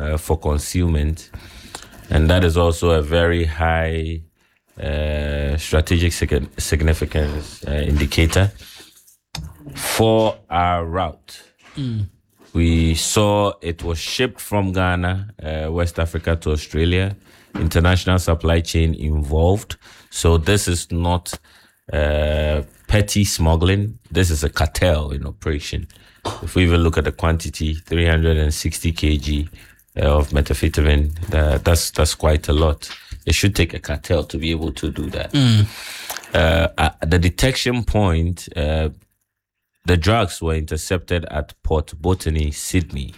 for concealment. And that is also a very high strategic significance indicator for our route. We saw it was shipped from Ghana, West Africa to Australia, international supply chain involved. So this is not petty smuggling. This is a cartel in operation. If we even look at the quantity, 360 kg of methamphetamine, that's quite a lot. It should take a cartel to be able to do that. At the detection point, the drugs were intercepted at Port Botany, Sydney.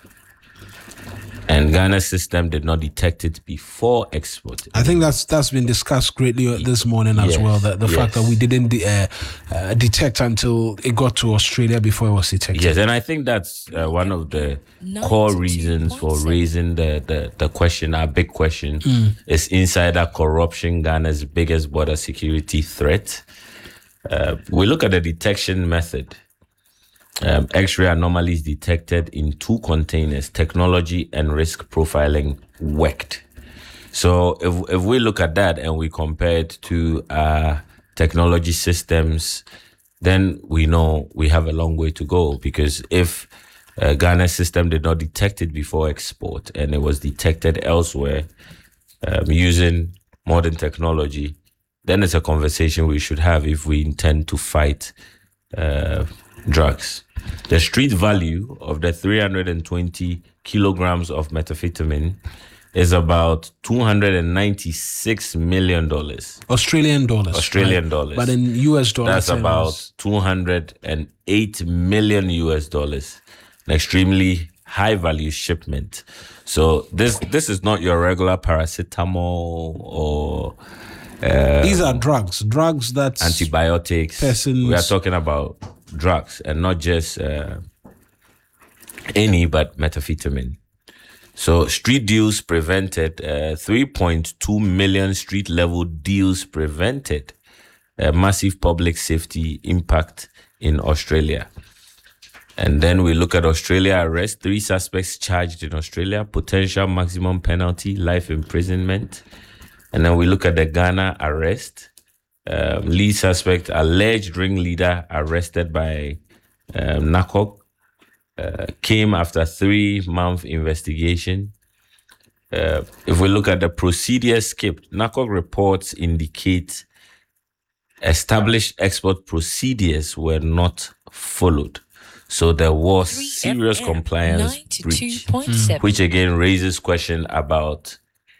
And Ghana's system did not detect it before export. I think that's been discussed greatly this morning as well. The fact that we didn't detect until it got to Australia before it was detected. Yes, and I think that's one of the core reasons for raising the question, our big question, is insider corruption Ghana's biggest border security threat. We look at the detection method. X-ray anomalies detected in 2 containers. Technology and risk profiling worked. So if we look at that and we compare it to technology systems, then we know we have a long way to go, because if Ghana's system did not detect it before export and it was detected elsewhere using modern technology, then it's a conversation we should have if we intend to fight drugs. The street value of the 320 kilograms of methamphetamine is about $296 million. Australian dollars. Australian dollars. But in US dollars, that's about $208 million US dollars. An extremely high value shipment. So this is not your regular paracetamol or these are drugs that antibiotics. We are talking about drugs, and not just any, but methamphetamine. So street deals prevented, 3.2 million street level deals prevented, a massive public safety impact in Australia. And then we look at Australia arrest, 3 suspects charged in Australia, potential maximum penalty, life imprisonment. And then we look at the Ghana arrest. Lead suspect, alleged ringleader, arrested by NACOG, came after 3-month investigation. If we look at the procedures skipped, NACOG reports indicate established export procedures were not followed. So there was serious compliance breach, which again raises question about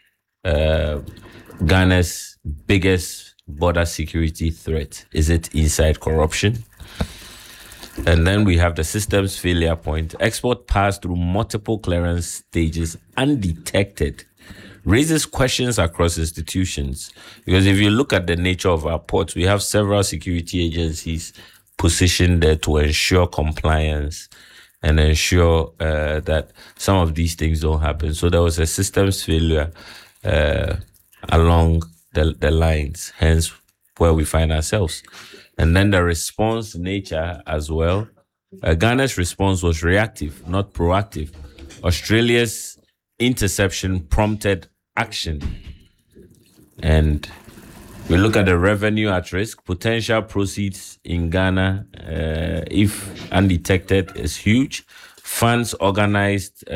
Ghana's biggest border security threat. Is it inside corruption? And then we have the systems failure point. Export passed through multiple clearance stages undetected. Raises questions across institutions. Because if you look at the nature of our ports, we have several security agencies positioned there to ensure compliance and ensure that some of these things don't happen. So there was a systems failure along the lines, hence where we find ourselves. And then the response nature as well. Ghana's response was reactive, not proactive. Australia's interception prompted action. And we look at the revenue at risk. Potential proceeds in Ghana, if undetected, is huge. Funds organized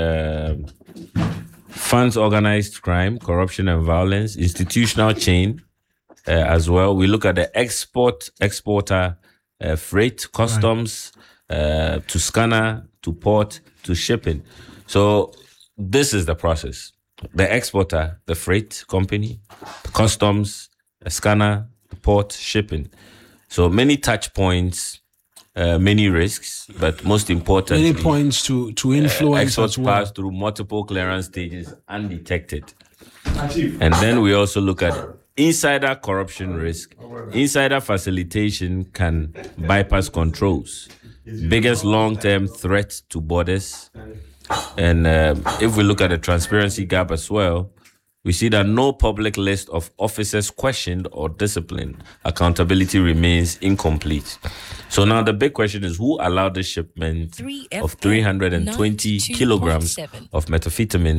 crime, corruption and violence, institutional chain as well. We look at the exporter freight, customs, to scanner, to port, to shipping. So this is the process. The exporter, the freight company, customs, a scanner, port, shipping. So many touch points, many risks, but most importantly, many points to influence exports as well. pass through multiple clearance stages undetected. And then we also look at insider corruption risk. Insider facilitation can bypass controls. Biggest long-term threat to borders. And if we look at the transparency gap as well, we see that no public list of officers questioned or disciplined. Accountability remains incomplete. So now the big question is, who allowed the shipment of 320 kilograms of methamphetamine